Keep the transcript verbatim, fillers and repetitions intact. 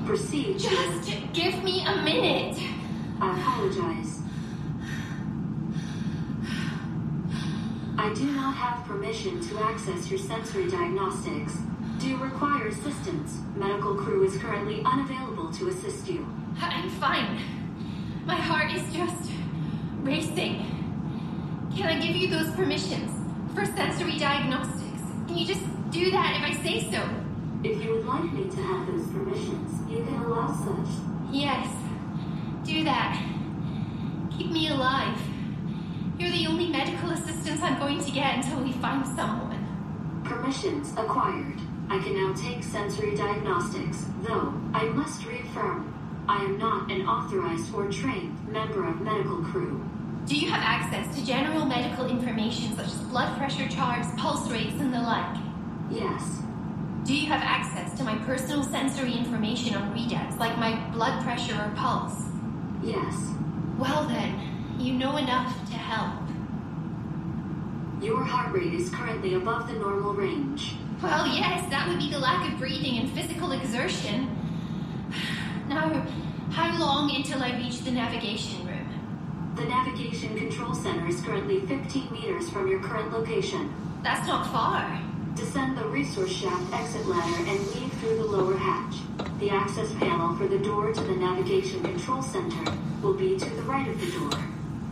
Proceed. Just give me a minute. I apologize. I do not have permission to access your sensory diagnostics. Do you require assistance? Medical crew is currently unavailable to assist you. I'm fine. My heart is just racing. Can I give you those permissions for sensory diagnostics? Can you just do that if I say so? If you would like me to have those permissions, you can allow such. Yes, do that. Keep me alive. You're the only medical assistance I'm going to get until we find someone. Permissions acquired. I can now take sensory diagnostics, though I must reaffirm, I am not an authorized or trained member of medical crew. Do you have access to general medical information such as blood pressure charts, pulse rates, and the like? Yes. Do you have access to my personal sensory information on readouts, like my blood pressure or pulse? Yes. Well then, you know enough to help. Your heart rate is currently above the normal range. Well, yes, that would be the lack of breathing and physical exertion. Now, how long until I reach the navigation room? The navigation control center is currently fifteen meters from your current location. That's not far. Descend the resource shaft exit ladder and leave through the lower hatch. The access panel for the door to the navigation control center will be to the right of the door.